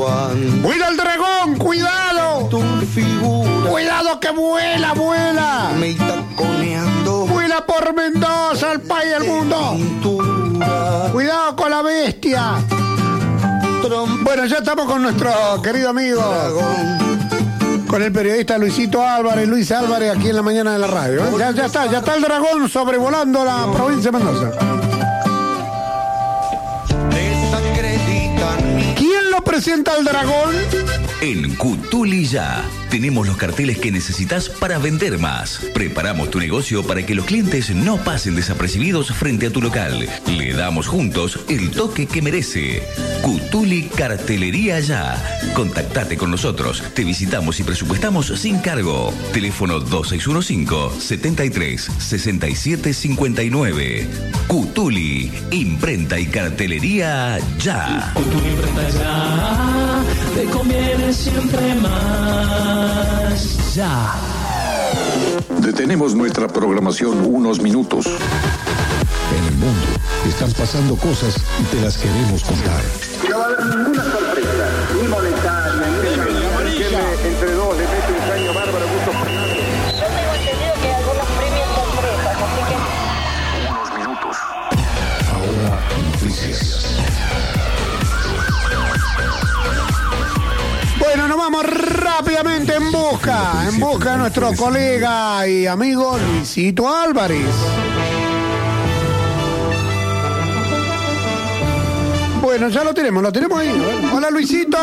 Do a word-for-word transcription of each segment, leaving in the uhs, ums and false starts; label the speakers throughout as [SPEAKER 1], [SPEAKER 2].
[SPEAKER 1] cuando
[SPEAKER 2] ¡Cuida el dragón! ¡Cuidado!
[SPEAKER 1] tu figura
[SPEAKER 2] ¡Cuidado que vuela, vuela!
[SPEAKER 1] me taconeando
[SPEAKER 2] ¡Vuela por Mendoza, el país del mundo!
[SPEAKER 1] pintura.
[SPEAKER 2] ¡Cuidado con la bestia! Bueno, ya estamos con nuestro querido amigo, con el periodista Luisito Álvarez, Luis Álvarez, aquí en la mañana de la radio. ¿eh? Ya, ya está, ya está el dragón sobrevolando la provincia de Mendoza. ¿Quién lo presenta al dragón?
[SPEAKER 3] En Cutuli Ya tenemos los carteles que necesitas para vender más. Preparamos tu negocio para que los clientes no pasen desapercibidos frente a tu local. Le damos juntos el toque que merece. Cutuli Cartelería Ya. Contactate con nosotros. Te visitamos y presupuestamos sin cargo. Teléfono dos seis uno cinco, setenta y tres, sesenta y siete cincuenta y nueve. Cutuli, imprenta y cartelería Ya.
[SPEAKER 4] Cutuli Imprenta Ya. Te conviene siempre más. Ya.
[SPEAKER 5] Detenemos nuestra programación unos minutos.
[SPEAKER 6] En el mundo están pasando cosas y te las queremos contar.
[SPEAKER 7] No va a haber ninguna sorpresa, ni monetaria, ni entre dos, le mete un caño bárbaro, gusto.
[SPEAKER 8] Yo tengo entendido que hay algunos premios sorpresas, así que...
[SPEAKER 5] Unos minutos.
[SPEAKER 6] Ahora noticias.
[SPEAKER 2] Bueno, nos vamos rápidamente en busca, en busca de nuestro colega y amigo Luisito Álvarez. Bueno, ya lo tenemos, lo tenemos ahí. Hola, Luisito.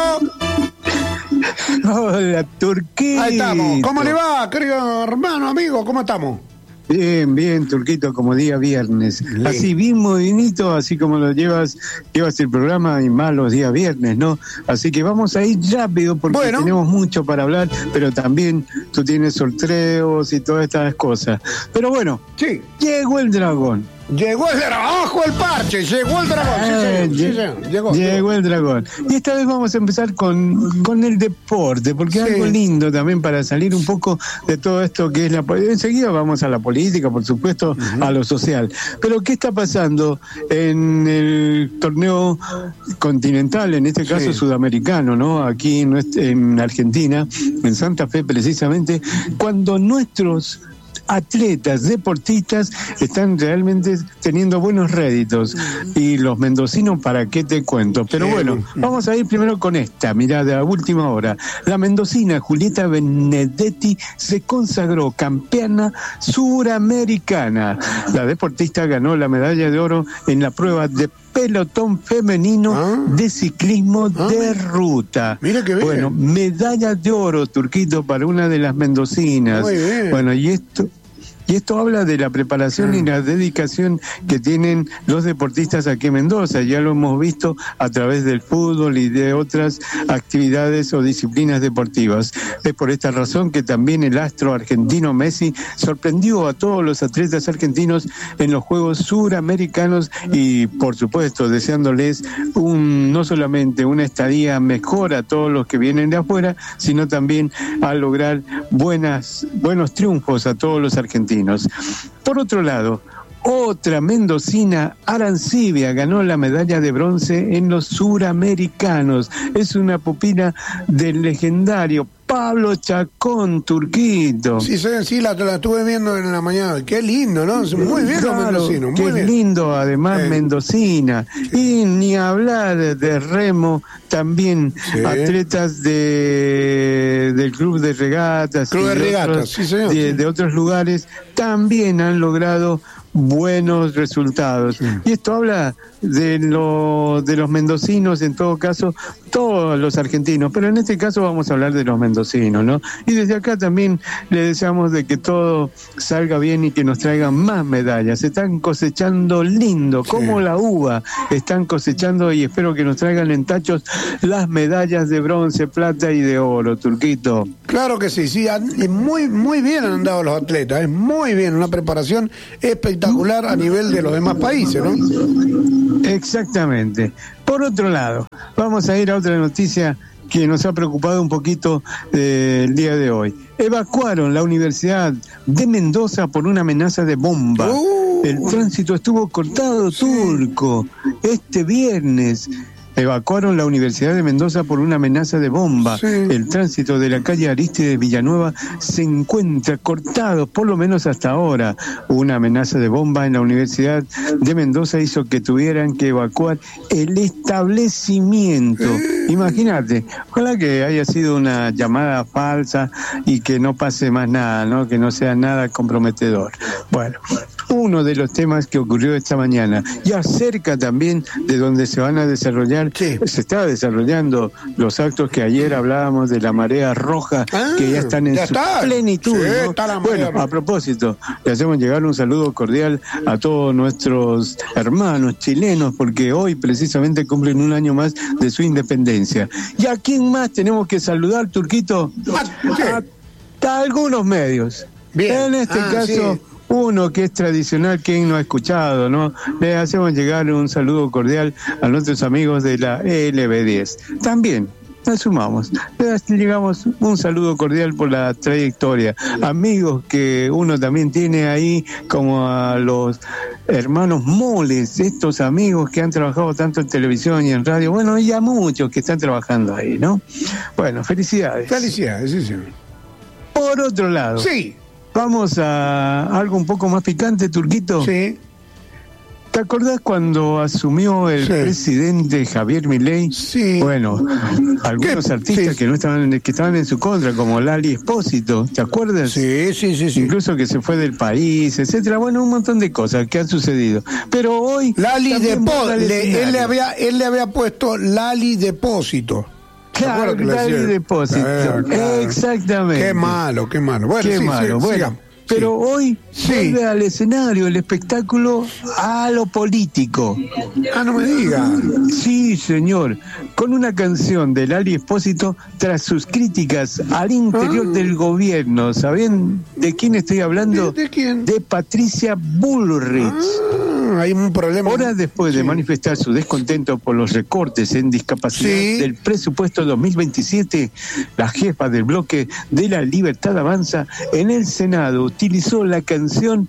[SPEAKER 9] Hola, Turquito.
[SPEAKER 2] Ahí estamos. ¿Cómo le va, querido hermano, amigo? ¿Cómo estamos?
[SPEAKER 9] Bien, bien, Turquito, como día viernes.
[SPEAKER 2] Bien.
[SPEAKER 9] Así bien movidito, así como lo llevas, llevas el programa y más los días viernes, ¿no? Así que vamos a ir rápido porque
[SPEAKER 2] bueno.
[SPEAKER 9] tenemos mucho para hablar, pero también tú tienes sorteos y todas estas cosas. Pero bueno,
[SPEAKER 2] Sí.
[SPEAKER 9] llegó el dragón.
[SPEAKER 2] Llegó el dragón, abajo el parche, llegó el dragón. Sí,
[SPEAKER 9] Eh,
[SPEAKER 2] señor, sí,
[SPEAKER 9] lle-
[SPEAKER 2] señor, llegó.
[SPEAKER 9] Llegó el dragón. Y esta vez vamos a empezar con, con el deporte, porque es
[SPEAKER 2] Sí.
[SPEAKER 9] algo lindo también para salir un poco de todo esto que es la política. Enseguida vamos a la política, por supuesto, uh-huh. a lo social. Pero ¿qué está pasando en el torneo continental, en este caso
[SPEAKER 2] Sí.
[SPEAKER 9] sudamericano, ¿no? Aquí en, nuestra- en Argentina, en Santa Fe precisamente, cuando nuestros atletas, deportistas están realmente teniendo buenos réditos, y los mendocinos, ¿para qué te cuento? Pero bueno, vamos a ir primero con esta, mirá, de la última hora. La mendocina Julieta Benedetti se consagró campeona suramericana. La deportista ganó la medalla de oro en la prueba de pelotón femenino
[SPEAKER 2] ¿Ah?
[SPEAKER 9] de ciclismo
[SPEAKER 2] ¿Ah?
[SPEAKER 9] de ruta.
[SPEAKER 2] Mira qué bien.
[SPEAKER 9] Bueno, medalla de oro, Turquito, para una de las mendocinas.
[SPEAKER 2] Muy bien.
[SPEAKER 9] Bueno, y esto y esto habla de la preparación mm. y la dedicación que tienen los deportistas aquí en Mendoza. Ya lo hemos visto a través del fútbol y de otras actividades o disciplinas deportivas. Es por esta razón que también el astro argentino Messi sorprendió a todos los atletas argentinos en los Juegos Suramericanos y, por supuesto, deseándoles un, no solamente una estadía mejor a todos los que vienen de afuera, sino también a lograr buenas, buenos triunfos a todos los argentinos. Por otro lado, otra mendocina, Arancibia, ganó la medalla de bronce en los suramericanos. Es una pupila del legendario Pablo Chacón, Turquito.
[SPEAKER 2] Sí, sí, sí, la, la estuve viendo en la mañana. Qué lindo, ¿no? Muy bien
[SPEAKER 9] claro,
[SPEAKER 2] los mendocinos, muy
[SPEAKER 9] qué
[SPEAKER 2] bien.
[SPEAKER 9] lindo, además, eh, mendocina. Sí. Y ni hablar de remo, también sí. atletas de del club de regatas,
[SPEAKER 2] club de, de regatas,
[SPEAKER 9] otros,
[SPEAKER 2] sí, señor,
[SPEAKER 9] de,
[SPEAKER 2] sí.
[SPEAKER 9] de otros lugares, también han logrado buenos resultados. Sí. Y esto habla de, lo, de los mendocinos, en todo caso, todos los argentinos, pero en este caso vamos a hablar de los mendocinos, ¿no? Y desde acá también le deseamos de que todo salga bien y que nos traigan más medallas. Se están cosechando lindo, como sí. la uva, están cosechando, y espero que nos traigan en tachos las medallas de bronce, plata y de oro, Turquito.
[SPEAKER 2] Claro que sí, sí, muy, muy bien han andado los atletas, es muy bien, una preparación espectacular a nivel de los demás países, ¿no?
[SPEAKER 9] Exactamente. Por otro lado, vamos a ir a otra noticia que nos ha preocupado un poquito eh, el día de hoy. Evacuaron la Universidad de Mendoza por una amenaza de bomba. Uh, el tránsito estuvo cortado, sí. Turco, este viernes. evacuaron la Universidad de Mendoza por una amenaza de bomba. Sí. El tránsito de la calle Arístides Villanueva se encuentra cortado, por lo menos hasta ahora. Una amenaza de bomba en la Universidad de Mendoza hizo que tuvieran que evacuar el establecimiento. Imagínate, ojalá que haya sido una llamada falsa y que no pase más nada, ¿no? Que no sea nada comprometedor. Bueno, uno de los temas que ocurrió esta mañana, y acerca también de donde se van a desarrollar, sí. se está desarrollando los actos que ayer hablábamos de la marea roja, ah, que ya están en ya su está. plenitud. Sí, ¿no? Está la bueno, roja. A propósito, le hacemos llegar un saludo cordial a todos nuestros hermanos chilenos, porque hoy precisamente cumplen un año más de su independencia. ¿Y a quién más tenemos que saludar, Turquito? Ah, sí. a, a algunos medios. Bien. En este ah, caso... Sí. Uno que es tradicional, quien no ha escuchado, ¿no? Le hacemos llegar un saludo cordial a nuestros amigos de la L B diez. También nos sumamos, le llegamos un saludo cordial por la trayectoria. Amigos que uno también tiene ahí, como a los hermanos Moles, estos amigos que han trabajado tanto en televisión y en radio, bueno, y a muchos que están trabajando ahí, ¿no? Bueno, felicidades.
[SPEAKER 2] Felicidades, sí, sí.
[SPEAKER 9] Por otro lado.
[SPEAKER 2] Sí.
[SPEAKER 9] Vamos a algo un poco más picante, Turquito.
[SPEAKER 2] Sí.
[SPEAKER 9] ¿Te acordás cuando asumió el sí. presidente Javier Milei?
[SPEAKER 2] Sí.
[SPEAKER 9] Bueno, algunos ¿Qué? artistas sí. que no estaban, que estaban en su contra, como Lali Espósito, ¿te acuerdas?
[SPEAKER 2] Sí, sí, sí, sí.
[SPEAKER 9] Incluso que se fue del país, etcétera. Bueno, un montón de cosas que han sucedido. Pero hoy
[SPEAKER 2] Lali Depósito, él le había, él le había puesto Lali Depósito.
[SPEAKER 9] Claro, Lali Depósito. Claro, claro. Exactamente.
[SPEAKER 2] Qué malo, qué malo. Bueno,
[SPEAKER 9] qué
[SPEAKER 2] sí,
[SPEAKER 9] malo.
[SPEAKER 2] Sí,
[SPEAKER 9] bueno.
[SPEAKER 2] Sigamos.
[SPEAKER 9] Pero sí. hoy sí. vuelve al escenario el espectáculo a lo político.
[SPEAKER 2] Ah, no me diga.
[SPEAKER 9] Sí, señor. Con una canción de Lali Espósito tras sus críticas al interior ah. del gobierno. ¿Saben de quién estoy hablando?
[SPEAKER 2] ¿De, de quién?
[SPEAKER 9] De Patricia Bullrich.
[SPEAKER 2] Ah, hay un problema.
[SPEAKER 9] Horas después sí. de manifestar su descontento por los recortes en discapacidad sí. del presupuesto dos mil veintisiete, la jefa del bloque de La Libertad Avanza en el Senado utilizó la canción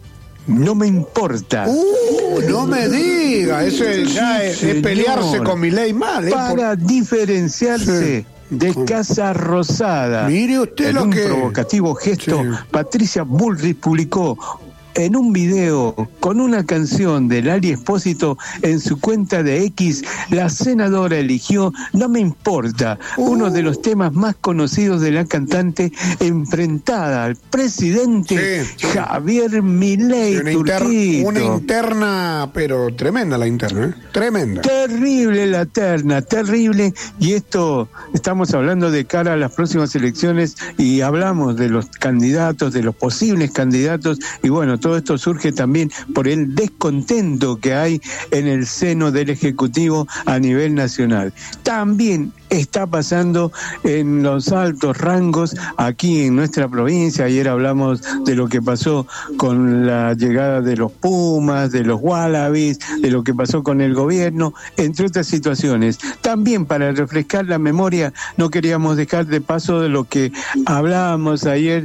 [SPEAKER 9] No me importa.
[SPEAKER 2] Uh, no me diga, eso es, ya es, es pelearse con Milei mal. ¿eh?
[SPEAKER 9] Para Por... diferenciarse sí. de Casa Rosada.
[SPEAKER 2] Mire usted
[SPEAKER 9] en
[SPEAKER 2] lo
[SPEAKER 9] un
[SPEAKER 2] que...
[SPEAKER 9] provocativo gesto, sí. Patricia Bullrich publicó en un video con una canción de Lali Espósito en su cuenta de X. La senadora eligió No me importa, uh. uno de los temas más conocidos de la cantante, enfrentada al presidente sí, sí. Javier Milei.
[SPEAKER 2] Sí, una, inter, una interna, pero tremenda la interna, ¿eh? Tremenda.
[SPEAKER 9] Terrible la terna, terrible. Y esto, estamos hablando de cara a las próximas elecciones y hablamos de los candidatos, de los posibles candidatos, y bueno, todo esto surge también por el descontento que hay en el seno del Ejecutivo a nivel nacional. También está pasando en los altos rangos aquí en nuestra provincia. Ayer hablamos de lo que pasó con la llegada de los Pumas, de los Wallabies, de lo que pasó con el gobierno, entre otras situaciones. También, para refrescar la memoria, no queríamos dejar de paso de lo que hablábamos ayer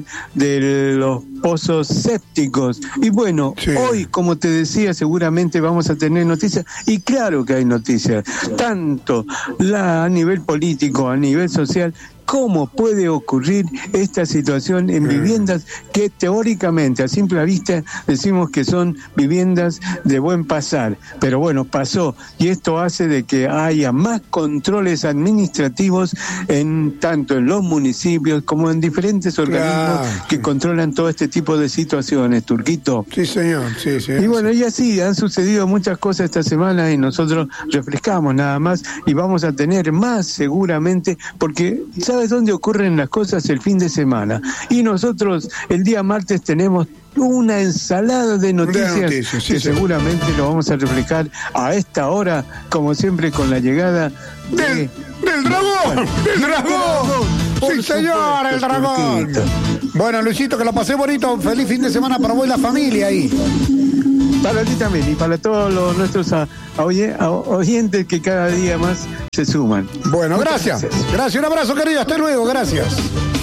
[SPEAKER 9] de los pozos sépticos. Y bueno, sí. hoy, como te decía, seguramente vamos a tener noticias, y claro que hay noticias, tanto la a nivel político, a nivel social. ¿Cómo puede ocurrir esta situación en viviendas que teóricamente, a simple vista, decimos que son viviendas de buen pasar? Pero bueno, pasó, y esto hace de que haya más controles administrativos en tanto en los municipios como en diferentes organismos claro. que controlan todo este tipo de situaciones, Turquito.
[SPEAKER 2] Sí, señor, sí, sí.
[SPEAKER 9] Y bueno, y así han sucedido muchas cosas esta semana y nosotros refrescamos nada más, y vamos a tener más seguramente, porque ¿sabes dónde ocurren las cosas? El fin de semana. Y nosotros el día martes tenemos una ensalada de noticias, de noticias sí, que sí. seguramente lo vamos a reflejar a esta hora, como siempre, con la llegada de...
[SPEAKER 2] del, del dragón, del dragón. Sí, señor, el dragón. Bueno, Luisito, que lo pasé bonito. Feliz fin de semana para vos y la familia ahí.
[SPEAKER 9] Para ti también, y para todos los nuestros a, a oye, a oyentes que cada día más se suman.
[SPEAKER 2] Bueno, gracias. Gracias, un abrazo, querido. Hasta luego, gracias.